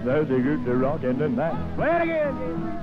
there's a good to rock in the night. Play it again.